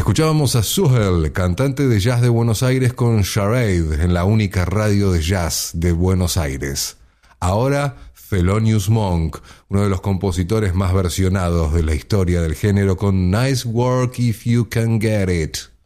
Escuchábamos a Suhel, cantante de jazz de Buenos Aires, con Charade en la única radio de jazz de Buenos Aires. Ahora, Thelonious Monk, uno de los compositores más versionados de la historia del género, con Nice Work If You Can Get It.